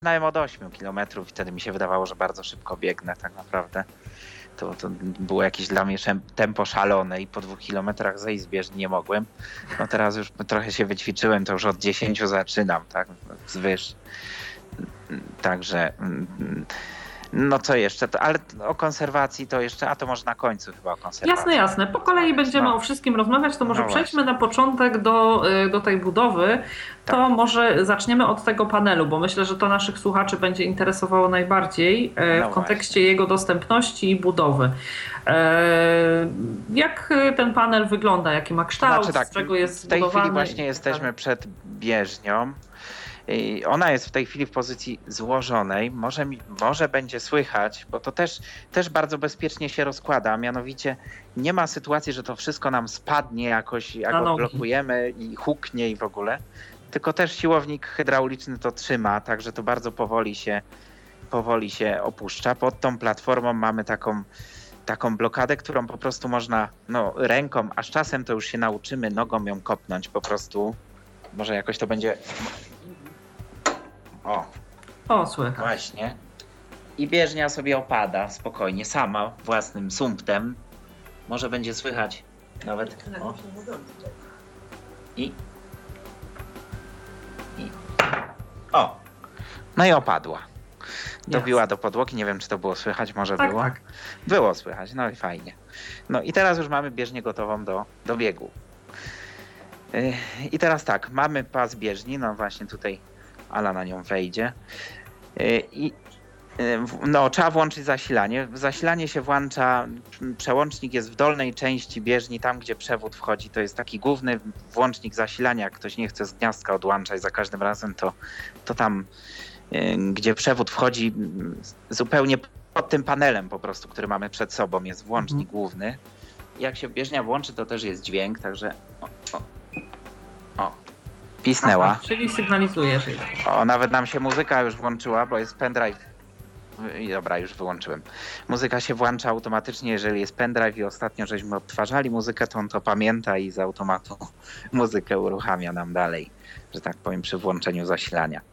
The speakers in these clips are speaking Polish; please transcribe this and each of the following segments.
zaczynałem od 8 kilometrów i wtedy mi się wydawało, że bardzo szybko biegnę tak naprawdę. To było jakieś dla mnie tempo szalone i po 2 kilometrach zejść z bieżni nie mogłem. No teraz już trochę się wyćwiczyłem, to już od 10 zaczynam, tak, wzwyż. Także no co jeszcze, ale o konserwacji to jeszcze, a to może na końcu chyba o konserwacji. Jasne. Po kolei będziemy o wszystkim rozmawiać, to może przejdźmy na początek do tej budowy. To Tak. może zaczniemy od tego panelu, bo myślę, że to naszych słuchaczy będzie interesowało najbardziej w kontekście jego dostępności i budowy. Jak ten panel wygląda, jaki ma kształt, z czego jest zbudowany? W tej chwili właśnie jesteśmy przed bieżnią. Ona jest w tej chwili w pozycji złożonej. Może będzie słychać, bo to też bardzo bezpiecznie się rozkłada. Mianowicie nie ma sytuacji, że to wszystko nam spadnie jakoś, jak go blokujemy i huknie i w ogóle. Tylko też siłownik hydrauliczny to trzyma, także to bardzo powoli się opuszcza. Pod tą platformą mamy taką blokadę, którą po prostu można ręką, a z czasem to już się nauczymy nogą ją kopnąć po prostu. Może jakoś to będzie... O, słychać. Właśnie. I bieżnia sobie opada spokojnie, sama, własnym sumptem. Może będzie słychać nawet. No i opadła. Dobiła do podłogi, nie wiem czy to było słychać, może było. Tak. Było słychać, no i fajnie. No i teraz już mamy bieżnię gotową do biegu. I teraz tak, mamy pas bieżni, no właśnie tutaj Ala na nią wejdzie. I trzeba włączyć zasilanie. Zasilanie się włącza, przełącznik jest w dolnej części bieżni, tam gdzie przewód wchodzi. To jest taki główny włącznik zasilania. Jak ktoś nie chce z gniazdka odłączać za każdym razem, to tam, gdzie przewód wchodzi, zupełnie pod tym panelem po prostu, który mamy przed sobą, jest włącznik główny. Jak się bieżnia włączy, to też jest dźwięk, także pisnęła. Aha, czyli sygnalizujesz. Nawet nam się muzyka już włączyła, bo jest pendrive. Dobra, już wyłączyłem. Muzyka się włącza automatycznie, jeżeli jest pendrive i ostatnio żeśmy odtwarzali muzykę, to on to pamięta i z automatu muzykę uruchamia nam dalej, że tak powiem, przy włączeniu zasilania.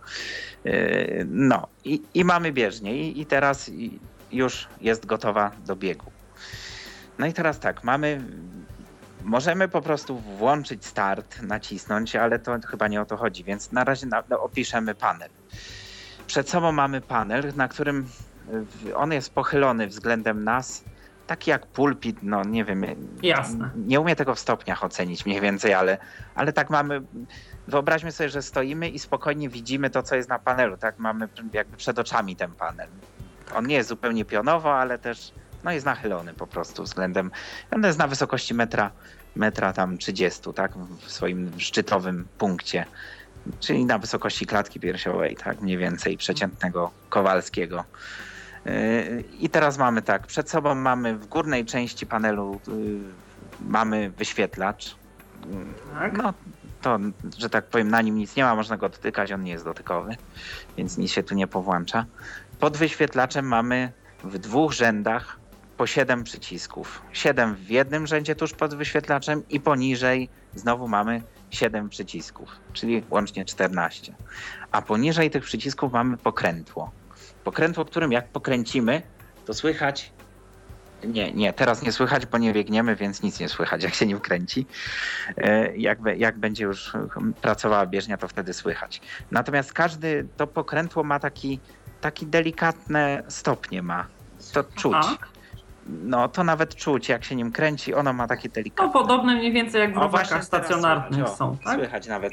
I mamy bieżnię i teraz już jest gotowa do biegu. No i teraz tak, możemy po prostu włączyć start, nacisnąć, ale to chyba nie o to chodzi, więc na razie opiszemy panel. Przed sobą mamy panel, na którym on jest pochylony względem nas, taki jak pulpit, nie wiem. Jasne. Nie umiem tego w stopniach ocenić mniej więcej, ale tak mamy, wyobraźmy sobie, że stoimy i spokojnie widzimy to, co jest na panelu, tak? Mamy jakby przed oczami ten panel. On nie jest zupełnie pionowo, ale też jest nachylony po prostu względem, on jest na wysokości metra tam 30, tak, w swoim szczytowym punkcie, czyli na wysokości klatki piersiowej, tak, mniej więcej przeciętnego Kowalskiego. I teraz mamy tak, przed sobą mamy w górnej części panelu mamy wyświetlacz. Tak. To, że tak powiem, na nim nic nie ma, można go dotykać, on nie jest dotykowy, więc nic się tu nie powłącza. Pod wyświetlaczem mamy w 2 rzędach po 7 przycisków. 7 w jednym rzędzie tuż pod wyświetlaczem i poniżej znowu mamy 7 przycisków, czyli łącznie 14. A poniżej tych przycisków mamy pokrętło. Pokrętło, którym jak pokręcimy, to słychać... Nie, teraz nie słychać, bo nie biegniemy, więc nic nie słychać, jak się nim kręci. Jak będzie już pracowała bieżnia, to wtedy słychać. Natomiast to pokrętło ma taki delikatne stopnie ma. To czuć. To nawet czuć, jak się nim kręci, ono ma takie delikatne. Podobne mniej więcej jak w rowerkach stacjonarnych są, tak? Słychać nawet.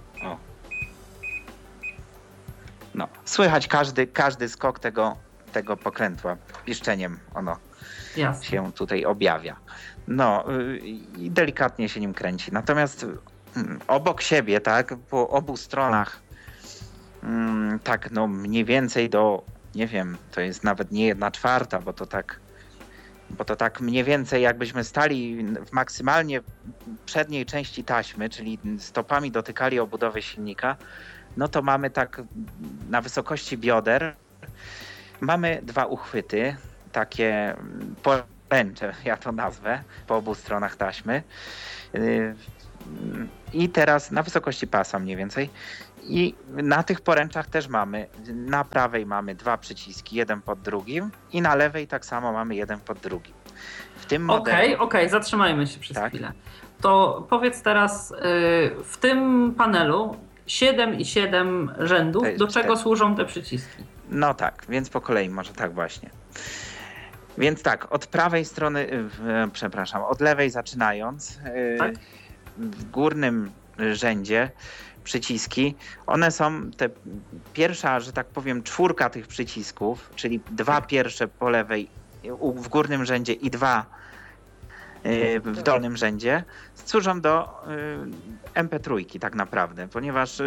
Słychać każdy skok tego pokrętła. Piszczeniem ono się tutaj objawia. I delikatnie się nim kręci. Natomiast obok siebie, tak, po obu stronach, tak, mniej więcej nie wiem, to jest nawet nie 1/4, bo to tak mniej więcej jakbyśmy stali w maksymalnie przedniej części taśmy, czyli stopami dotykali obudowy silnika, to mamy tak na wysokości bioder, mamy 2 uchwyty, takie poręcze, ja to nazwę, po obu stronach taśmy. I teraz na wysokości pasa mniej więcej. I na tych poręczach też mamy, na prawej mamy 2 przyciski, jeden pod drugim i na lewej tak samo mamy jeden pod drugim. W tym modelu... Okej, zatrzymajmy się przez chwilę. To powiedz teraz, w tym panelu 7 i 7 rzędów, do czego służą te przyciski? No tak, więc po kolei może tak właśnie. Więc tak, od prawej strony, od lewej zaczynając, tak? W górnym rzędzie przyciski, one są pierwsza, że tak powiem, 4 tych przycisków, czyli 2 pierwsze po lewej w górnym rzędzie i 2 w dolnym rzędzie, służą do MP3 tak naprawdę, ponieważ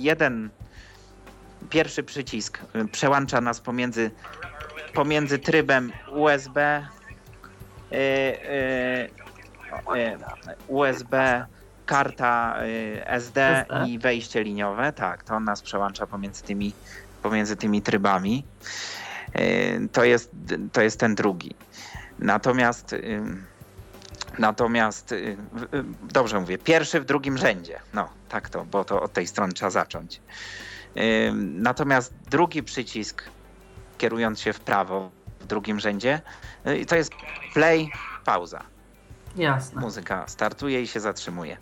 pierwszy przycisk przełącza nas pomiędzy trybem USB, karta SD i wejście liniowe. Tak, to on nas przełącza pomiędzy tymi trybami. To jest ten drugi. Natomiast dobrze mówię, pierwszy w drugim rzędzie. No, tak to, bo to od tej strony trzeba zacząć. Natomiast drugi przycisk, kierując się w prawo w drugim rzędzie, to jest play, pauza. Jasne. Muzyka startuje i się zatrzymuje.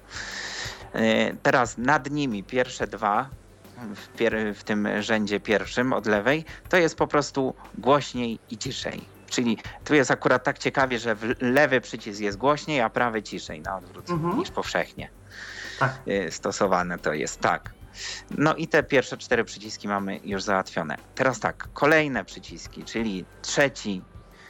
Teraz nad nimi pierwsze 2 w tym rzędzie pierwszym od lewej, to jest po prostu głośniej i ciszej. Czyli tu jest akurat tak ciekawie, że lewy przycisk jest głośniej, a prawy ciszej na odwrót niż powszechnie stosowane to jest tak. No i te pierwsze 4 przyciski mamy już załatwione. Teraz tak, kolejne przyciski, czyli trzeci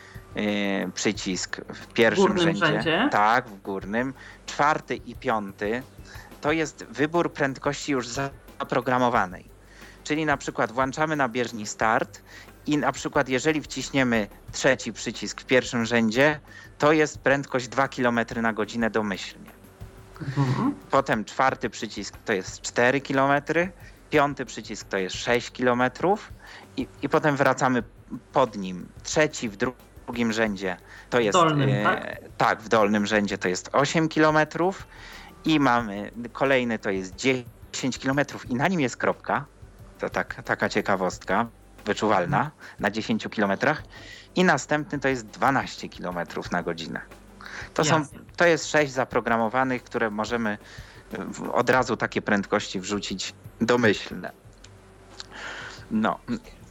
przycisk w pierwszym rzędzie. Tak, w górnym. 4. i 5. to jest wybór prędkości już zaprogramowanej. Czyli na przykład włączamy na bieżni start i na przykład jeżeli wciśniemy trzeci przycisk w pierwszym rzędzie, to jest prędkość 2 km na godzinę domyślnie. Potem 4. przycisk to jest 4 km, 5. przycisk to jest 6 km i potem wracamy pod nim. Trzeci w drugim rzędzie to jest tak, w dolnym rzędzie to jest 8 km i mamy kolejny to jest 10 km i na nim jest kropka. To taka ciekawostka wyczuwalna na 10 km i następny to jest 12 km na godzinę. To jest 6 zaprogramowanych, które możemy od razu takie prędkości wrzucić domyślne. No.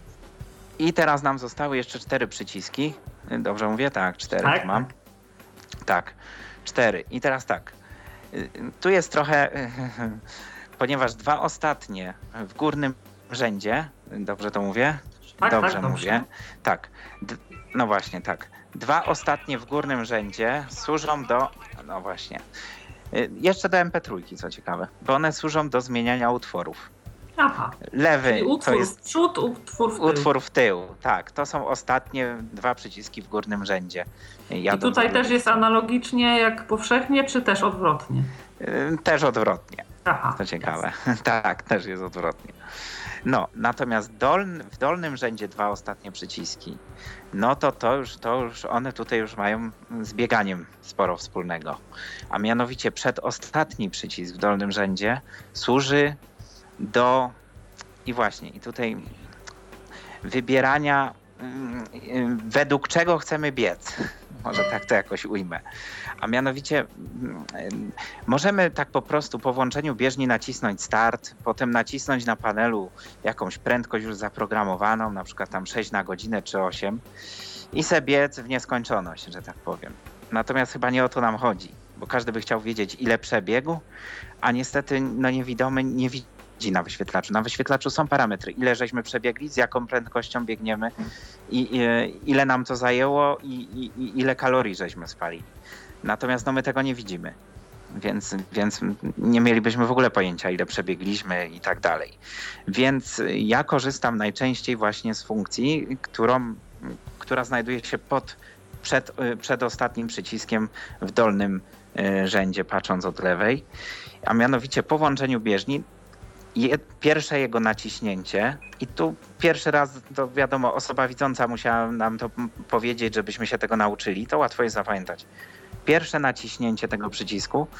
I teraz nam zostały jeszcze 4 przyciski. Dobrze mówię? Tak, 4 tak, mam. Tak, 4. I teraz tak. Tu jest trochę, ponieważ 2 ostatnie w górnym rzędzie, dobrze to mówię? Tak, dobrze mówię. Tak. No właśnie, tak. 2 ostatnie w górnym rzędzie służą do, no właśnie, jeszcze do MP3, co ciekawe, bo one służą do zmieniania utworów. Aha. Lewy utwór to jest w przód, utwór w tył. Utwór w tył, tak. To są ostatnie 2 przyciski w górnym rzędzie. I tutaj też jest analogicznie jak powszechnie, czy też odwrotnie? Też odwrotnie. Aha. To ciekawe. Tak, też jest odwrotnie. No, natomiast w dolnym rzędzie 2 ostatnie przyciski, no to już one tutaj już mają z bieganiem sporo wspólnego. A mianowicie przedostatni przycisk w dolnym rzędzie służy do i tutaj wybierania, według czego chcemy biec. Może tak to jakoś ujmę. A mianowicie możemy tak po prostu po włączeniu bieżni nacisnąć start, potem nacisnąć na panelu jakąś prędkość już zaprogramowaną, na przykład tam 6 na godzinę czy 8 i se biec w nieskończoność, że tak powiem. Natomiast chyba nie o to nam chodzi, bo każdy by chciał wiedzieć ile przebiegł, a niestety niewidomy nie widzi na wyświetlaczu. Na wyświetlaczu są parametry, ile żeśmy przebiegli, z jaką prędkością biegniemy i ile nam to zajęło i ile kalorii żeśmy spalili. Natomiast my tego nie widzimy, więc nie mielibyśmy w ogóle pojęcia, ile przebiegliśmy i tak dalej. Więc ja korzystam najczęściej właśnie z funkcji, która znajduje się przed ostatnim przyciskiem w dolnym rzędzie, patrząc od lewej, a mianowicie po włączeniu bieżni pierwsze jego naciśnięcie i tu pierwszy raz, to wiadomo, osoba widząca musiała nam to powiedzieć, żebyśmy się tego nauczyli, to łatwo jest zapamiętać. Pierwsze naciśnięcie tego przycisku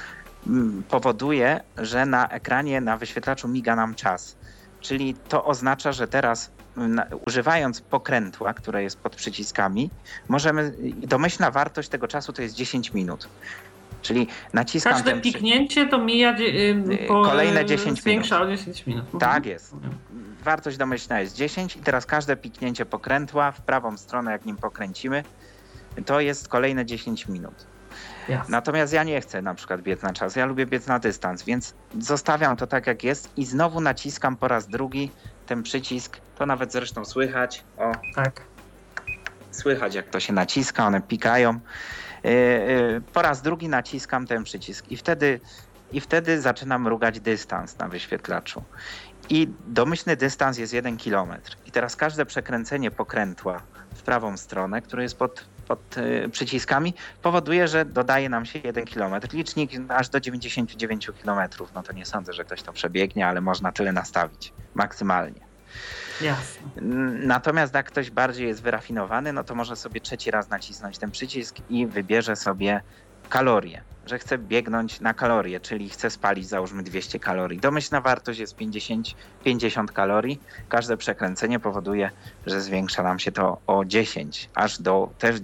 powoduje, że na ekranie, na wyświetlaczu miga nam czas. Czyli to oznacza, że teraz używając pokrętła, które jest pod przyciskami, domyślna wartość tego czasu to jest 10 minut. Czyli naciskam każde piknięcie to mija kolejne 10 zwiększa o 10 minut. Tak jest. Wartość domyślna jest 10 i teraz każde piknięcie pokrętła w prawą stronę, jak nim pokręcimy, to jest kolejne 10 minut. Jasne. Natomiast ja nie chcę na przykład biec na czas, ja lubię biec na dystans, więc zostawiam to tak jak jest i znowu naciskam po raz drugi ten przycisk, to nawet zresztą słychać, tak. Słychać jak to się naciska, one pikają. Po raz drugi naciskam ten przycisk i wtedy zaczynam mrugać dystans na wyświetlaczu. I domyślny dystans jest 1 km. I teraz każde przekręcenie pokrętła w prawą stronę, które jest pod przyciskami, powoduje, że dodaje nam się 1 km. Licznik aż do 99 km. No to nie sądzę, że ktoś to przebiegnie, ale można tyle nastawić maksymalnie. Jasne. Natomiast jak ktoś bardziej jest wyrafinowany, no to może sobie trzeci raz nacisnąć ten przycisk i wybierze sobie kalorie, że chce biegnąć na kalorie, czyli chce spalić załóżmy 200 kalorii. Domyślna wartość jest 50 kalorii. Każde przekręcenie powoduje, że zwiększa nam się to o 10, aż do też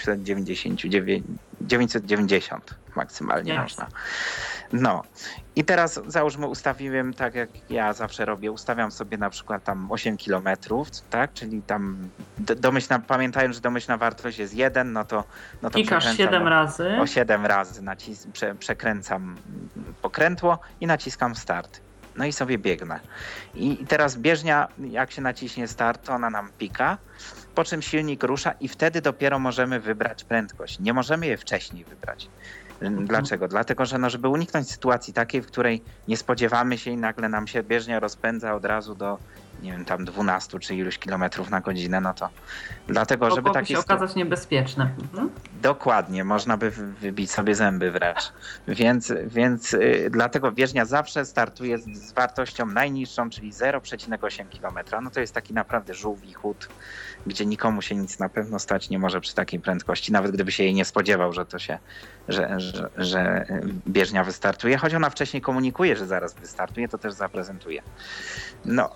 990 maksymalnie można. No i teraz załóżmy ustawiłem tak jak ja zawsze robię, ustawiam sobie na przykład tam 8 kilometrów, tak, czyli tam pamiętając, że domyślna wartość jest 1, no to klikasz 7 razy. O 7 razy przekręcam pokrętło i naciskam start. No i sobie biegnę. I teraz bieżnia, jak się naciśnie start, to ona nam pika, po czym silnik rusza i wtedy dopiero możemy wybrać prędkość. Nie możemy je wcześniej wybrać. Dlaczego? Dlatego, że żeby uniknąć sytuacji takiej, w której nie spodziewamy się i nagle nam się bieżnia rozpędza od razu do, nie wiem, tam 12 czy iluś kilometrów na godzinę, no to dlatego, żeby takie się okazać niebezpieczne. Dokładnie, można by wybić sobie zęby wręcz. Więc dlatego bieżnia zawsze startuje z wartością najniższą, czyli 0,8 km. No to jest taki naprawdę żółwi chód, gdzie nikomu się nic na pewno stać nie może przy takiej prędkości, nawet gdyby się jej nie spodziewał, że bieżnia wystartuje, choć ona wcześniej komunikuje, że zaraz wystartuje, to też zaprezentuje. No.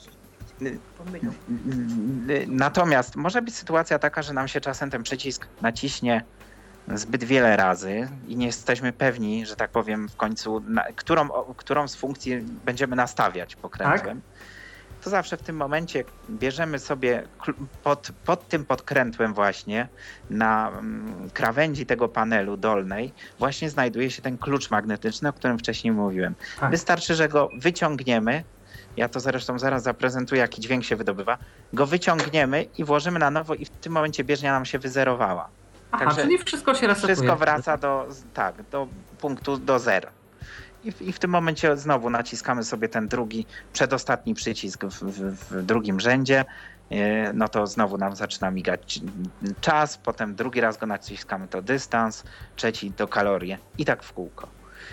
Natomiast może być sytuacja taka, że nam się czasem ten przycisk naciśnie zbyt wiele razy i nie jesteśmy pewni, że tak powiem w końcu, którą z funkcji będziemy nastawiać pokrętłem. Tak? To zawsze w tym momencie bierzemy sobie pod tym podkrętłem właśnie na krawędzi tego panelu dolnej właśnie znajduje się ten klucz magnetyczny, o którym wcześniej mówiłem. Tak. Wystarczy, że go wyciągniemy. Ja to zresztą zaraz zaprezentuję, jaki dźwięk się wydobywa. Go wyciągniemy i włożymy na nowo i w tym momencie bieżnia nam się wyzerowała. Aha, także czyli wszystko się resetuje. Wszystko wraca do punktu, do zera. I w tym momencie znowu naciskamy sobie ten przedostatni przycisk w drugim rzędzie. No to znowu nam zaczyna migać czas, potem drugi raz go naciskamy, to dystans, trzeci to kalorie i tak w kółko.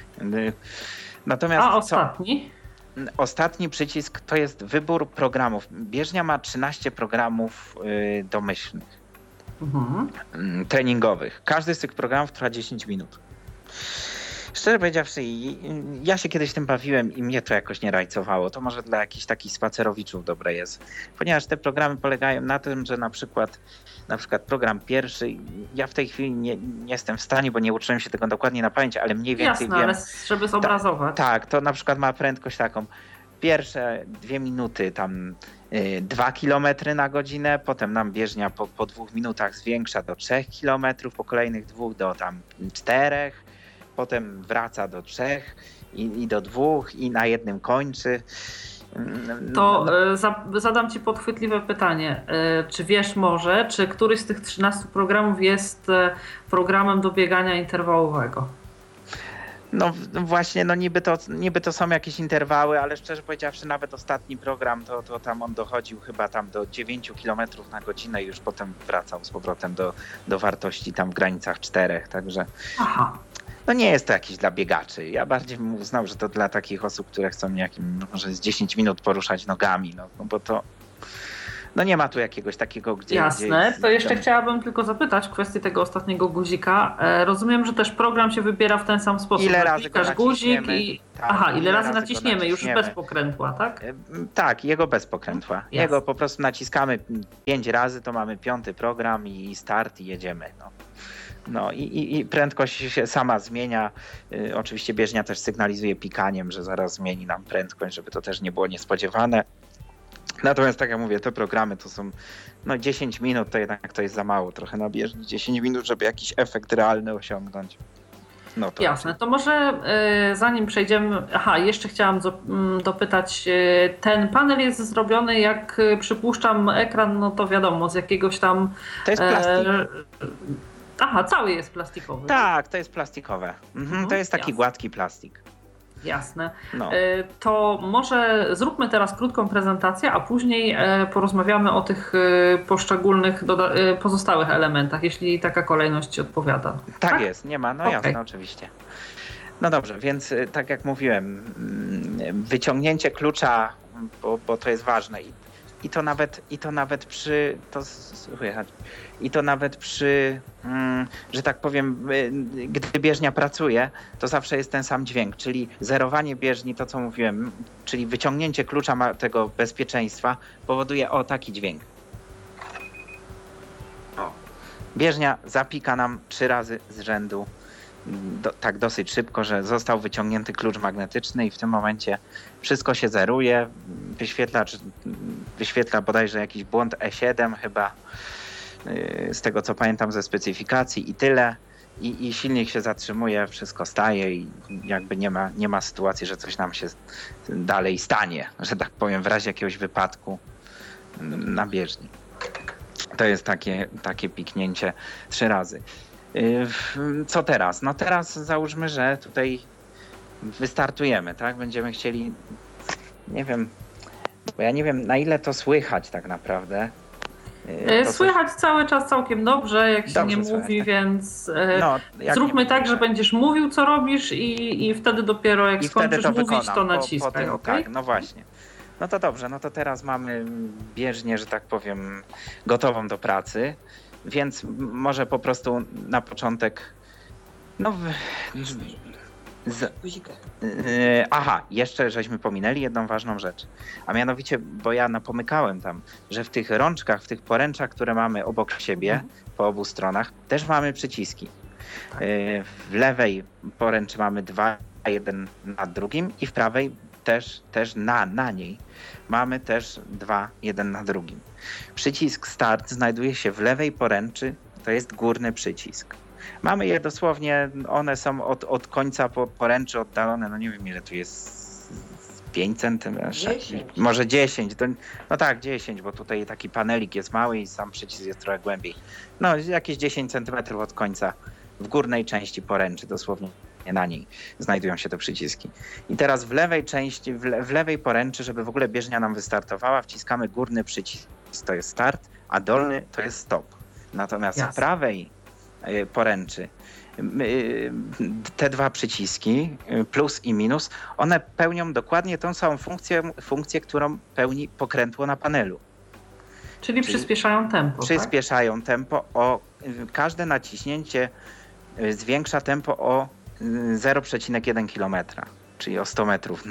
Natomiast a ostatni? Ostatni przycisk to jest wybór programów. Bieżnia ma 13 programów domyślnych, treningowych. Każdy z tych programów trwa 10 minut. Szczerze powiedziawszy, ja się kiedyś tym bawiłem i mnie to jakoś nie rajcowało. To może dla jakichś takich spacerowiczów dobre jest. Ponieważ te programy polegają na tym, że na przykład program pierwszy, ja w tej chwili nie jestem w stanie, bo nie uczyłem się tego dokładnie na pamięć, ale mniej więcej wiem. Ale żeby zobrazować. Tak, to na przykład ma prędkość taką. Pierwsze 2 minuty tam 2 km na godzinę, potem nam bieżnia po 2 minutach zwiększa do 3 km, po kolejnych 2 do tam 4, potem wraca do 3 i do 2 i na jednym kończy. To zadam ci podchwytliwe pytanie. Czy wiesz może, czy któryś z tych 13 programów jest programem do biegania interwałowego? No właśnie, niby to są jakieś interwały, ale szczerze powiedziawszy nawet ostatni program to tam on dochodził chyba tam do 9 km na godzinę i już potem wracał z powrotem do wartości tam w granicach 4, także no nie jest to jakiś dla biegaczy. Ja bardziej bym uznał, że to dla takich osób, które chcą może z 10 minut poruszać nogami, no bo to No nie ma tu jakiegoś takiego, gdzie... Jasne, to jeszcze chciałabym tylko zapytać w kwestii tego ostatniego guzika. Rozumiem, że też program się wybiera w ten sam sposób. Ile razy go guzik i... Tak, ile razy naciśniemy, już bez pokrętła, tak? Tak, jego bez pokrętła. Jasne. Jego po prostu naciskamy 5 razy, to mamy 5. program i start i jedziemy. No i prędkość się sama zmienia. Oczywiście bieżnia też sygnalizuje pikaniem, że zaraz zmieni nam prędkość, żeby to też nie było niespodziewane. Natomiast tak jak mówię, te programy to są 10 minut, to jednak to jest za mało trochę na bieżni. 10 minut, żeby jakiś efekt realny osiągnąć. No to jasne, to może zanim przejdziemy... jeszcze chciałam dopytać, ten panel jest zrobiony, jak przypuszczam ekran, no to wiadomo, z jakiegoś tam... To jest plastik. Cały jest plastikowy. Tak, to jest plastikowe. To jest taki gładki plastik. Jasne. No. To może zróbmy teraz krótką prezentację, a później porozmawiamy o tych poszczególnych pozostałych elementach, jeśli taka kolejność ci odpowiada. Tak jest, nie ma, jasne, oczywiście. No dobrze, więc tak jak mówiłem, wyciągnięcie klucza, bo to jest ważne i to nawet przy, że tak powiem, gdy bieżnia pracuje, to zawsze jest ten sam dźwięk, czyli zerowanie bieżni, to co mówiłem, czyli wyciągnięcie klucza tego bezpieczeństwa powoduje taki dźwięk. Bieżnia zapika nam 3 razy z rzędu, tak dosyć szybko, że został wyciągnięty klucz magnetyczny i w tym momencie wszystko się zeruje. Wyświetlacz wyświetla bodajże jakiś błąd E7 chyba, z tego co pamiętam ze specyfikacji i tyle. I silnik się zatrzymuje, wszystko staje i jakby nie ma sytuacji, że coś nam się dalej stanie, że tak powiem, w razie jakiegoś wypadku na bieżni. To jest takie piknięcie 3 razy. Co teraz? No teraz załóżmy, że tutaj wystartujemy, tak? Będziemy chcieli, nie wiem, bo ja nie wiem, na ile to słychać tak naprawdę. Słychać cały czas całkiem dobrze, jak się nie mówi, tak? Więc zróbmy tak, że będziesz mówił, co robisz i wtedy dopiero jak skończysz mówić, to naciskaj. Tak, no właśnie. No to dobrze, no to teraz mamy bieżnię, że tak powiem, gotową do pracy, więc może po prostu na początek jeszcze żeśmy pominęli jedną ważną rzecz, a mianowicie, bo ja napomykałem tam, że w tych rączkach, w tych poręczach, które mamy obok siebie, po obu stronach, też mamy przyciski. W lewej poręczy mamy 2, jeden nad drugim i w prawej też na niej mamy też 2, jeden na drugim. Przycisk start znajduje się w lewej poręczy, to jest górny przycisk. Mamy je dosłownie, one są od końca poręczy oddalone, no nie wiem ile tu jest, 5 cm, może 10, no tak 10, bo tutaj taki panelik jest mały i sam przycisk jest trochę głębiej. No jakieś 10 cm od końca w górnej części poręczy, dosłownie na niej znajdują się te przyciski. I teraz w lewej części, w lewej poręczy, żeby w ogóle bieżnia nam wystartowała, wciskamy górny przycisk, to jest start, a dolny to jest stop. Natomiast w prawej poręczy te 2 przyciski, plus i minus, one pełnią dokładnie tą samą funkcję, którą pełni pokrętło na panelu. Czyli przyspieszają tempo. Przyspieszają tempo, każde naciśnięcie zwiększa tempo o 0,1 km, czyli o 100 metrów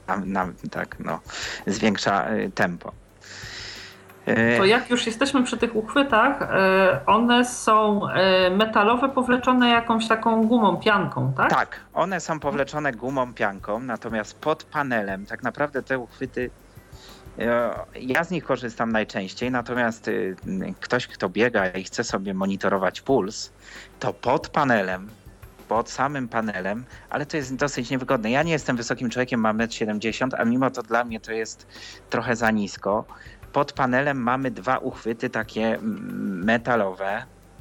zwiększa tempo. To jak już jesteśmy przy tych uchwytach, one są metalowe, powleczone jakąś taką gumą, pianką, tak? Tak, one są powleczone gumą, pianką, natomiast pod panelem tak naprawdę te uchwyty, ja z nich korzystam najczęściej, natomiast ktoś, kto biega i chce sobie monitorować puls, to pod samym panelem, ale to jest dosyć niewygodne. Ja nie jestem wysokim człowiekiem, mam 1,70 m, a mimo to dla mnie to jest trochę za nisko. Pod panelem mamy 2 uchwyty takie metalowe,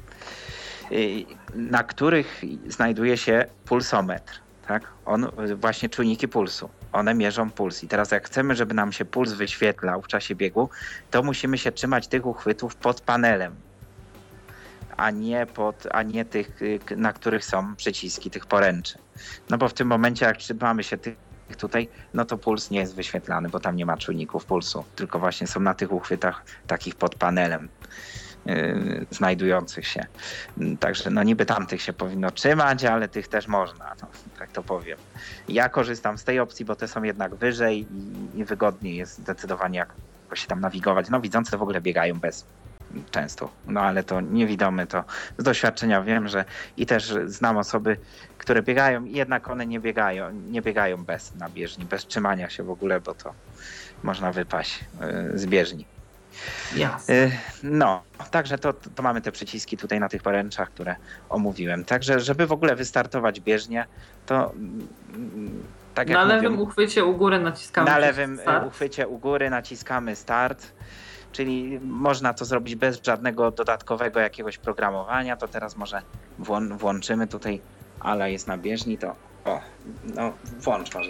na których znajduje się pulsometr. Tak? Właśnie czujniki pulsu. One mierzą puls. I teraz jak chcemy, żeby nam się puls wyświetlał w czasie biegu, to musimy się trzymać tych uchwytów pod panelem, a nie tych, na których są przyciski tych poręczy. No bo w tym momencie, jak trzymamy się tych tutaj, no to puls nie jest wyświetlany, bo tam nie ma czujników pulsu, tylko właśnie są na tych uchwytach takich pod panelem znajdujących się. Także no niby tamtych się powinno trzymać, ale tych też można, no, tak to powiem. Ja korzystam z tej opcji, bo te są jednak wyżej i wygodniej jest zdecydowanie jakoś się tam nawigować. No widzące w ogóle biegają bez często, no ale to niewidome, to z doświadczenia wiem, że i też znam osoby, które biegają i jednak one nie biegają bez na bieżni, bez trzymania się w ogóle, bo to można wypaść z bieżni. No, także to mamy te przyciski tutaj na tych poręczach, które omówiłem. Także, żeby w ogóle wystartować bieżnię, to tak jak na lewym uchwycie u góry naciskamy na lewym uchwycie u góry naciskamy start, czyli można to zrobić bez żadnego dodatkowego jakiegoś programowania. To teraz może włączymy tutaj, Ala jest na bieżni, to no włącz może.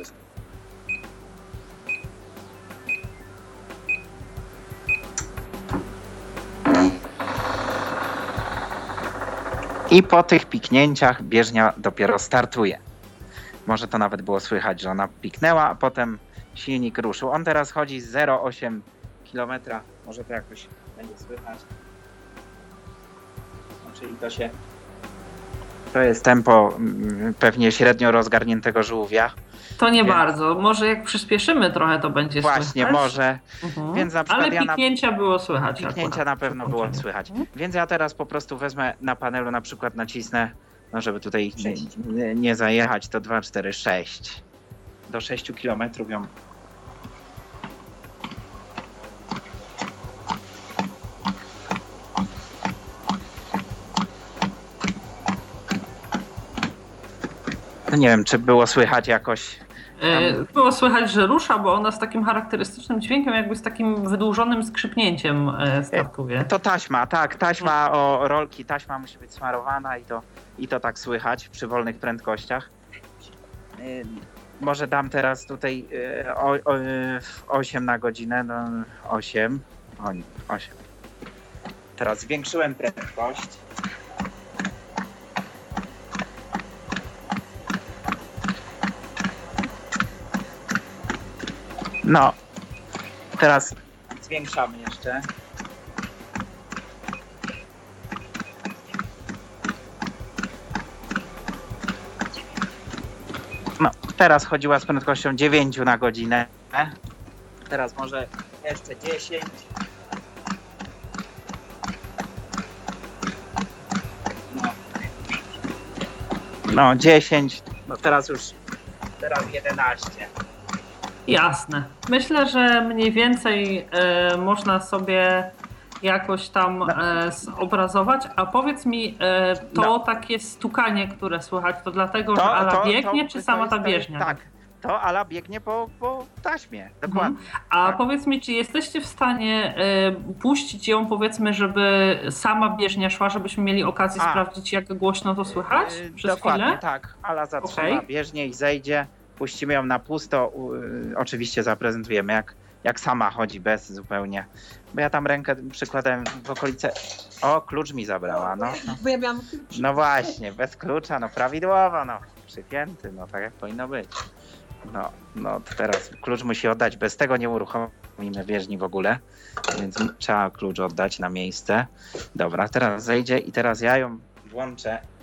I po tych piknięciach bieżnia dopiero startuje. Może to nawet było słychać, że ona piknęła, a potem silnik ruszył. On teraz chodzi z 0,8 km. Może to jakoś będzie słychać. No, czyli to jest tempo pewnie średnio rozgarniętego żółwia. To nie bardzo. Może jak przyspieszymy trochę, to będzie słychać. Właśnie, może. Więc na przykład ale piknięcia było słychać. Piknięcia na pewno było słychać. Więc ja teraz po prostu wezmę na panelu, na przykład nacisnę, no żeby tutaj nie zajechać, to 2, 4, 6. Do 6 km ją. No nie wiem, czy było słychać jakoś. Było słychać, że rusza, bo ona z takim charakterystycznym dźwiękiem, jakby z takim wydłużonym skrzypnięciem startuje. To taśma, tak, taśma o rolki, taśma musi być smarowana i to tak słychać przy wolnych prędkościach. Może dam teraz tutaj 8 na godzinę, no 8. Teraz zwiększyłem prędkość. No, teraz zwiększamy jeszcze. No, teraz chodziła z prędkością 9 na godzinę. Teraz może jeszcze 10. No 10, no teraz 11. Jasne. Myślę, że mniej więcej można sobie jakoś tam zobrazować. A powiedz mi, takie stukanie, które słychać, to dlatego, że Ala biegnie, czy sama ta bieżnia? Tak, to Ala biegnie po taśmie, dokładnie. A powiedz mi, czy jesteście w stanie puścić ją, powiedzmy, żeby sama bieżnia szła, żebyśmy mieli okazję sprawdzić, jak głośno to słychać przez dokładnie, chwilę? Tak. Ala zatrzyma bieżnię i zejdzie. Puścimy ją na pusto, oczywiście zaprezentujemy jak sama chodzi bez zupełnie, bo ja tam rękę przykładałem w okolice, klucz mi zabrała, no. Bo ja miałam klucz. No właśnie, bez klucza, no prawidłowo, no, przypięty, no tak jak powinno być. No teraz klucz musi oddać, bez tego nie uruchomimy bieżni w ogóle, więc trzeba klucz oddać na miejsce. Dobra, teraz zejdzie i teraz ja ją włączę